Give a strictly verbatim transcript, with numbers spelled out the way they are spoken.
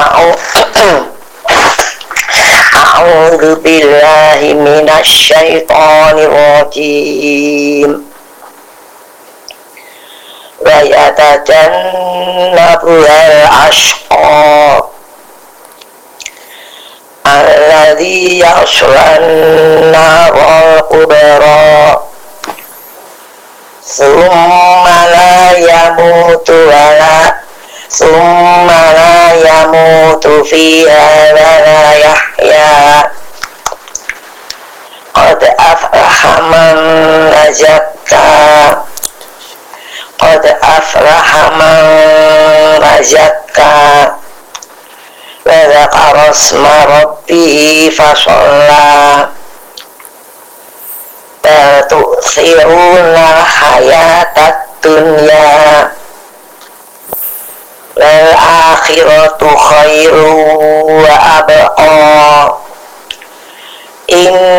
A'udzu billahi minasy syaithanir rajim. Wa yatajannabuhal ashqa alladzi yaslan naral kubra summa la yamutu wala summa la yamutu fiha wa la yahya qad aflaha man zakka qad aflaha man zakka wa dzakara isma rabbih fasalla bal tu'thiruna hayatad dunya wal akhiratu khairu wa abqa